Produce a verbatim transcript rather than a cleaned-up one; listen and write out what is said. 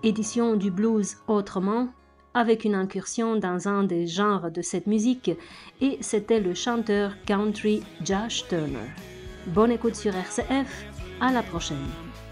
édition du blues autrement, avec une incursion dans un des genres de cette musique, et c'était le chanteur country Josh Turner. Bonne écoute sur R C F, à la prochaine.